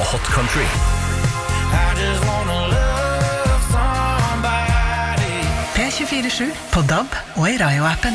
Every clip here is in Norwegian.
Hot Country. P24/7 på DAB og i Radio-appen.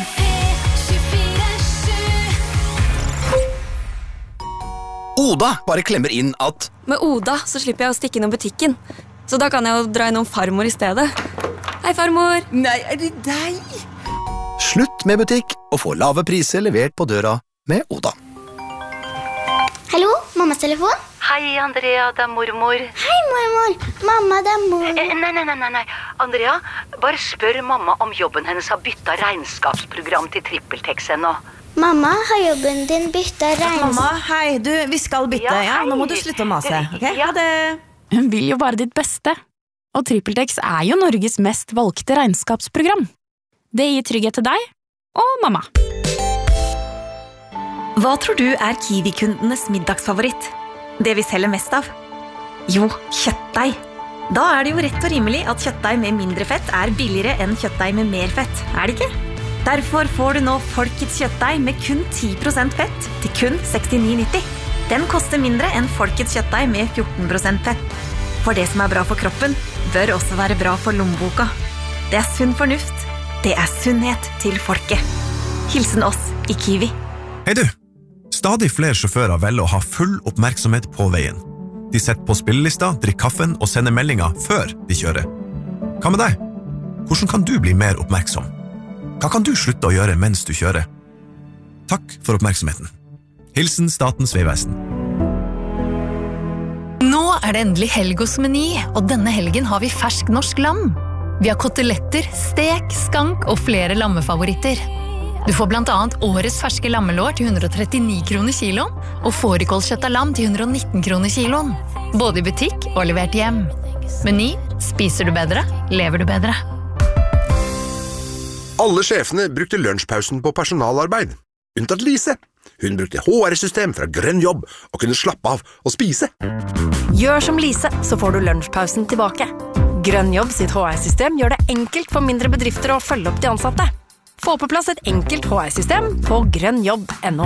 Oda bare klemmer inn at Med Oda så slipper jeg å stikke innom butikken. Så da kan jeg jo dra innom farmor i stedet. Hei, farmor! Nei, det deg? slutt med butikk og få lave priser levert på døra med Oda. Hallo, mammas telefon? Hei, Andrea, det mormor. Hei, mormor. Mamma, det mormor. Nei. Andrea, bare spør mamma om jobben hennes har byttet regnskapsprogram til TrippelTex ennå. Mamma, har jobben din byttet Mamma, hei, vi skal bytte, ja, nå må du slutte å mase, ok? Ja. Ha det. Hun vil jo bare ditt beste. Og TrippelTex er jo Norges mest valgte regnskapsprogram. Det gir trygghet til deg og mamma. Hva tror du er Kiwi-kundenes middagsfavoritt? Det vi selger mest av? Jo, kjøttdeig. Da er det jo rett og rimelig at kjøttdeig med mindre fett er billigere enn kjøttdeig med mer fett, er det ikke? Derfor får du nå Folkets kjøttdeig med kun 10% fett til kun 69,90. Den koster mindre enn Folkets kjøttdeig med 14% fett. For det som er bra for kroppen, bør også være bra for lommeboka. Det er sunn fornuft. Det er sunnhet til folket. Hilsen oss i Kiwi. Hei du! Stadig flere sjåfører velger å ha full oppmerksomhet på veien. De setter på spillelista, drikker kaffen og sender meldinger før de kjører. Hva med deg? Hvordan kan du bli mer oppmerksom? Hva kan du slutte å gjøre mens du kjører? Takk for oppmerksomheten. Hilsen Statens Vegvesen. Nå er det endelig helg hos Meny, og denne helgen har vi fersk norsk lam. Vi har koteletter, stek, skank og flere lammefavoritter. Du får blant annet årets ferske lammelår til 139 kroner kiloen, og fårikålkjøtt av lam til 119 kroner kiloen. Både i butikk og levert hjem. Meny, spiser du bedre, lever du bedre. Alle sjefene brukte lunsjpausen på personalarbeid. Unntatt Lise. Hun brukte HR-system fra Grønn Jobb og kunne slappe av og spise. Gjør som Lise, så får du lunsjpausen tilbake. Grønn Jobb sitt HR-system gjør det enkelt for mindre bedrifter å følge opp de ansatte. Få på plass et enkelt HR-system på grønnjobb.no.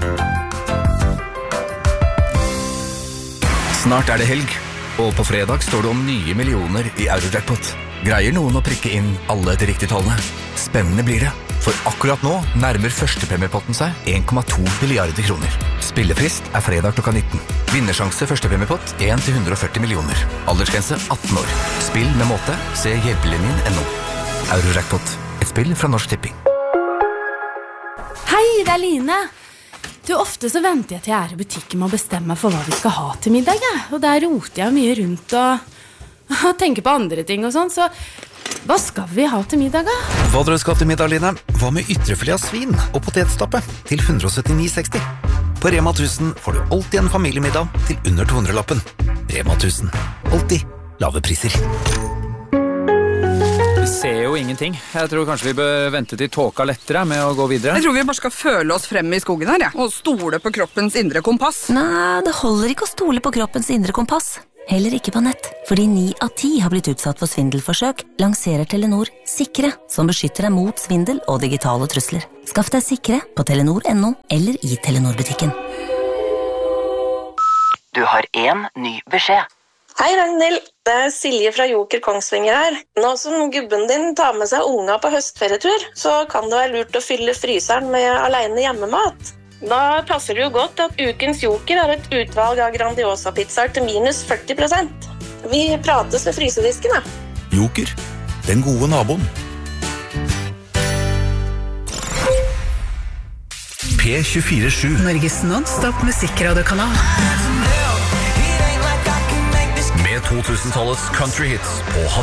Snart er det helg, og på fredag står det om nye millioner i Eurojackpot. Greier noen å prikke inn alle de riktige tallene? Spennende blir det, for akkurat nå nærmer førstepremiepotten seg 1,2 milliarder kroner. Spillefrist er fredag klokka 19. Vinnersjanse førstepremiepott 1 til 140 millioner. Aldersgrense 18 år. Spill med måte, se hjelpelinjen.no. Eurojackpot, et spill fra Norsk Tipping. Hei, det er Line. Du, ofte så venter jeg til jeg er i butikken med å bestemme for hva vi skal ha til middag, ja. Og der roter jeg mye rundt og tenker på andre ting og sånn, så hva skal vi ha til middag, da? Hva dere skal til middag, Line? Hva med ytrefilet av svin og potetstappe til 179,60? På Rema 1000 får du alltid en familiemiddag til under 200-lappen. Rema 1000. Alltid lave priser. Vi ser jo ingenting. Jeg tror kanskje vi bør vente til tåka lettere med å gå videre. Jeg tror vi bare skal føle oss frem i skogen her, ja. Og stole på kroppens indre kompass. Nei, det holder ikke å stole på kroppens indre kompass. Heller ikke på nett. Fordi 9 av 10 har blitt utsatt for svindelforsøk, lanserer Telenor Sikre, som beskytter deg mot svindel og digitale trusler. Skaff deg Sikre på telenor.no eller i Telenor-butikken. Du har en ny beskjed. Hei Ragnhild, det er Silje fra Joker Kongsvinger her. Nå som gubben din tar med seg unga på høstferietur, så kan det være lurt å fylle fryseren med alene hjemmemat. Da passer det jo godt at ukens Joker har et utvalg av Grandiosa-pizzaer til minus 40%. Vi prates ved frysedisken, da. Joker, den gode naboen. P24/7 Norges non-stop musikradiokanal. Med 2000-tallets country hits på